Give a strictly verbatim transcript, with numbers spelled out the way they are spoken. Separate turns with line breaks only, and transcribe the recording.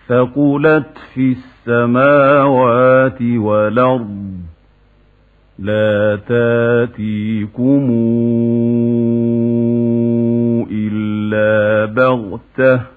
ثقلت في السماوات والأرض لا تاتيكم إلا بغتة